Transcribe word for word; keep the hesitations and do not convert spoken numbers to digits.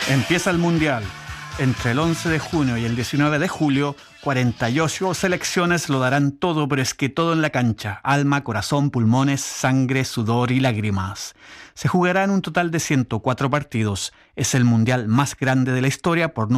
Empieza el Mundial. Entre el once de junio y el diecinueve de julio, cuarenta y ocho selecciones lo darán todo, pero es que todo en la cancha: alma, corazón, pulmones, sangre, sudor y lágrimas. Se jugará en un total de ciento cuatro partidos. Es el Mundial más grande de la historia por